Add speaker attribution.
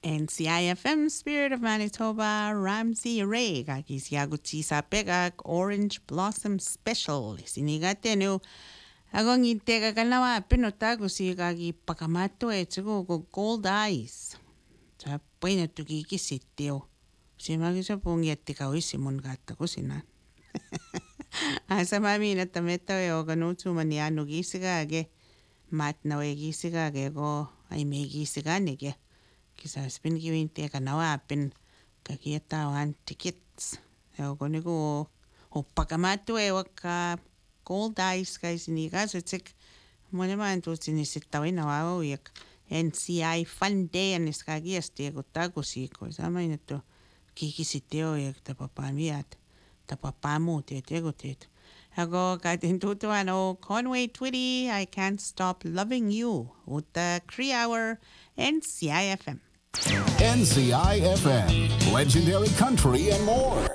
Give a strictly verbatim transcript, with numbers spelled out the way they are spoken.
Speaker 1: N C I F M Spirit of Manitoba Ramsey Ray kaki siaguti sa pegak Orange Blossom Special sinigatenu agong itega kanawa pinotago si kaki pakamato e tsugo go Gold Eyes sa pwena tuki kisitio si magisa pong yatti ka uisimun gata ko sina asa mami na tameto e o ganutu maniano gisiga age mat na we gisiga age go ay may gisiga nige kisa spin giving te kanawa pin kakieta wan tickets e o konigo o pakamato e waka Gold Eyes guys ni gaso tik mone man tu sinisitawi na wawo yak N C I Fun Day and iskagi este go tago si ko sama ina to kikisiteo yak tapapamiat tapapamu te te go te Ago katin tutuan o Conway Twitty I Can't Stop Loving You uta Cree Hour N C I F M
Speaker 2: N C I F M, legendary country and more.